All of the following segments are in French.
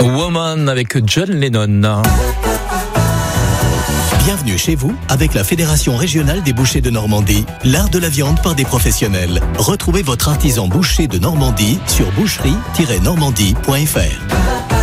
Woman avec John Lennon. Bienvenue chez vous avec la Fédération régionale des bouchers de Normandie, l'art de la viande par des professionnels. Retrouvez votre artisan boucher de Normandie sur boucherie-normandie.fr.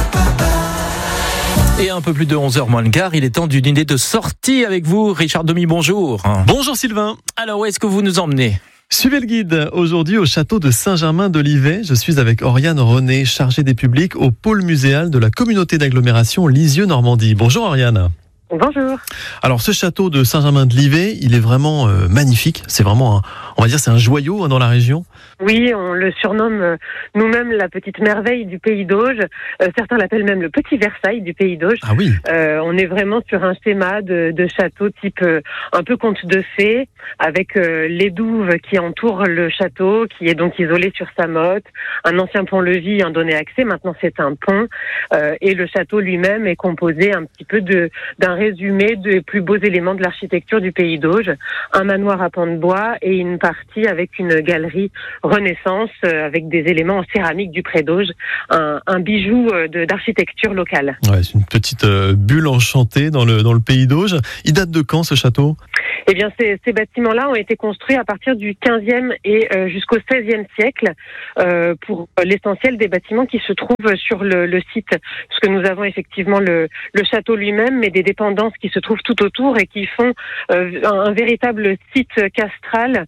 Et un peu plus de 11h moins le quart, il est temps d'une idée de sortie avec vous. Richard Domy, bonjour. Bonjour Sylvain. Alors, où est-ce que vous nous emmenez ? Suivez le guide. Aujourd'hui au château de Saint-Germain-de-Livet, je suis avec Oriane René, chargée des publics au pôle muséal de la communauté d'agglomération Lisieux-Normandie. Bonjour Oriane. Bonjour. Alors ce château de Saint-Germain-de-Livet, il est vraiment magnifique. C'est vraiment, on va dire, c'est un joyau dans la région. Oui, on le surnomme nous-mêmes la petite merveille du Pays d'Auge. Certains l'appellent même le petit Versailles du Pays d'Auge. Ah oui. On est vraiment sur un schéma de château type un peu conte de fées, avec les douves qui entourent le château, qui est donc isolé sur sa motte, un ancien pont-levis en donnait accès. Maintenant c'est un pont, et le château lui-même est composé un petit peu d'un résumé des plus beaux éléments de l'architecture du Pays d'Auge. Un manoir à pans de bois et une partie avec une galerie Renaissance avec des éléments en céramique du Pré d'Auge, un bijou d'architecture locale. Ouais, c'est une petite bulle enchantée dans le Pays d'Auge. Il date de quand ce château ? Eh bien, ces bâtiments-là ont été construits à partir du 15e et jusqu'au 16e siècle pour l'essentiel des bâtiments qui se trouvent sur le site. Parce que nous avons effectivement le château lui-même, mais des dépendances qui se trouvent tout autour et qui font un véritable site castral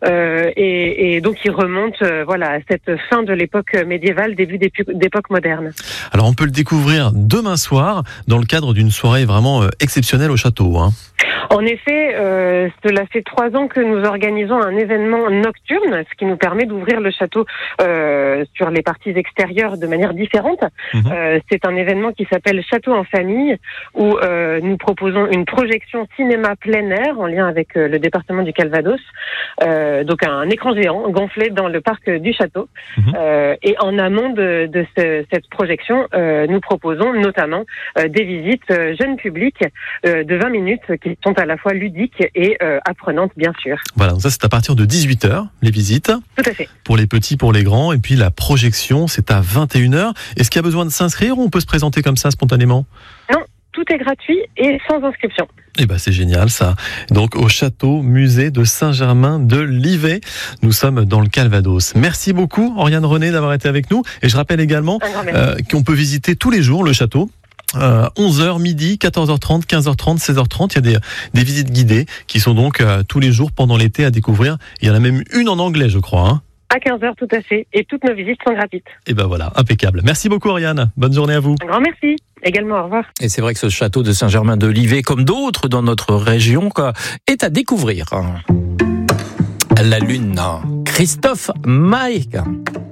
et donc qui remonte à cette fin de l'époque médiévale, début d'époque moderne. Alors on peut le découvrir demain soir dans le cadre d'une soirée vraiment exceptionnelle au château, hein. En effet, cela fait 3 ans que nous organisons un événement nocturne, ce qui nous permet d'ouvrir le château sur les parties extérieures de manière différente. C'est un événement qui s'appelle Château en famille, où nous proposons une projection cinéma plein air en lien avec le département du Calvados. Donc un écran géant gonflé dans le parc du château. Et en amont de cette projection, nous proposons notamment des visites jeunes publics de 20 minutes qui sont à la fois ludiques et apprenantes, bien sûr. Voilà, donc ça c'est à partir de 18h, les visites. Tout à fait. Pour les petits, pour les grands. Et puis la projection, c'est à 21h. Est-ce qu'il y a besoin de s'inscrire ou on peut se présenter comme ça spontanément ? Non, tout est gratuit et sans inscription. Eh ben c'est génial ça. Donc au château musée de Saint-Germain-de-Livet, nous sommes dans le Calvados. Merci beaucoup Oriane René d'avoir été avec nous. Et je rappelle également qu'on peut visiter tous les jours le château. 11h, midi, 14h30, 15h30, 16h30, il y a des visites guidées qui sont donc tous les jours pendant l'été à découvrir. Il y en a même une en anglais, je crois, hein. À 15h, tout à fait. Et toutes nos visites sont gratuites. Et ben voilà, impeccable. Merci beaucoup Oriane. Bonne journée à vous. Un grand merci. Également, au revoir. Et c'est vrai que ce château de Saint-Germain-de-Livet, comme d'autres dans notre région, est à découvrir. La Lune, Christophe Maé.